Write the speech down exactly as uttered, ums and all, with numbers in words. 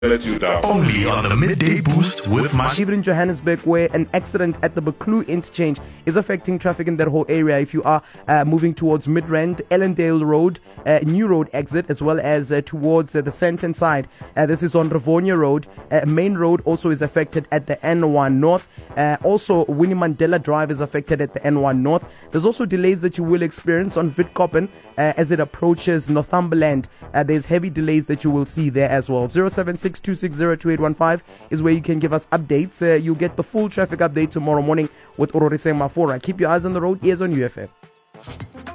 let you down. Only on the Midday Boost with Mash. Even in Johannesburg, where an accident at the Buccleuch interchange is affecting traffic in that whole area. If you are uh, moving towards Midrand, Ellendale Road, uh, New Road exit, as well as uh, towards uh, the Sandton side. Uh, this is on Rivonia Road. Uh, Main Road also is affected at the N one North. Uh, also, Winnie Mandela Drive is affected at the N one North. There's also delays that you will experience on Witkoppen uh, as it approaches Northumberland. Uh, there's heavy delays that you will see there as well. zero seven six two six zero two eight one five is where you can give us updates. Uh, you'll get the full traffic update tomorrow morning with Ororiseng Mafora. Keep your eyes on the road, ears on U F M.